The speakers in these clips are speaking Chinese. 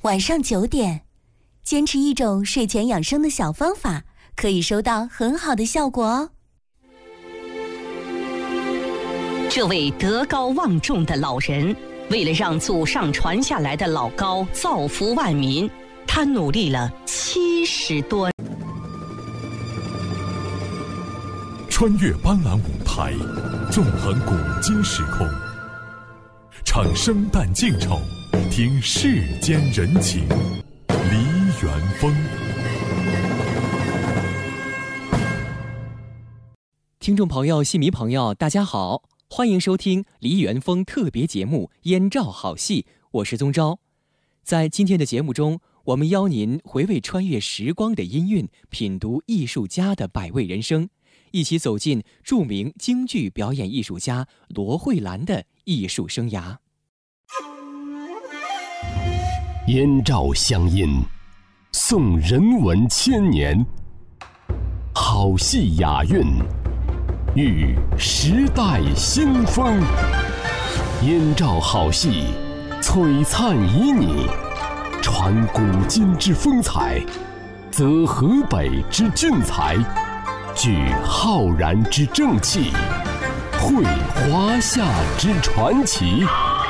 晚上9点，坚持一种睡前养生的小方法，可以收到很好的效果哦。 这位德高望重的老人，为了让祖上传下来的老高造福万民，他努力了70多年。 穿越斑斓舞台，纵横古今时空，唱生旦净丑，听世间人情。梨园风。 听众朋友、戏迷朋友，大家好，欢迎收听梨园风特别节目《燕赵好戏》，我是宗昭。在今天的节目中，我们邀您回味穿越时光的音韵，品读艺术家的百味人生，一起走进著名京剧表演艺术家罗慧兰的艺术生涯。 燕赵乡音，颂人文千年，好戏雅韵，遇时代新风。燕赵好戏，璀璨旖旎，传古今之风采，则河北之俊才，聚浩然之正气，绘华夏之传奇。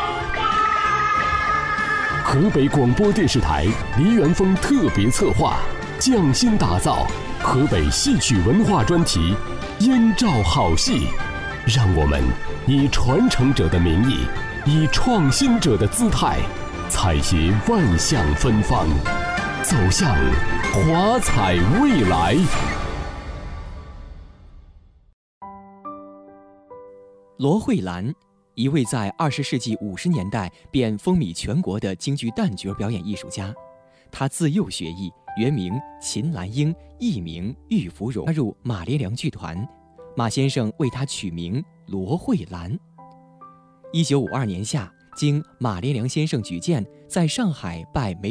河北广播电视台梨园风特别策划，匠心打造河北戏曲文化专题《燕赵好戏》，让我们以传承者的名义，以创新者的姿态，采撷万象芬芳，走向华彩未来。 罗慧兰，一位在20世纪50年代便风靡全国的京剧旦角表演艺术家。他自幼学艺，原名秦兰英，艺名玉芙蓉，加入马连良剧团，马先生为他取名罗慧兰。1952年夏，经马连良先生举荐，在上海拜梅